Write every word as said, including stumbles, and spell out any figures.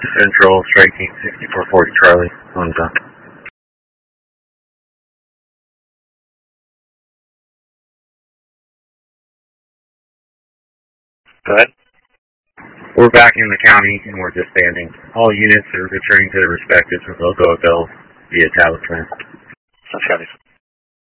Central, striking sixty-four forty Charlie, on the Go ahead. We're back in the county and we're disbanding. All units are returning to their respectives with logo bells via tablet plan. Sounds good.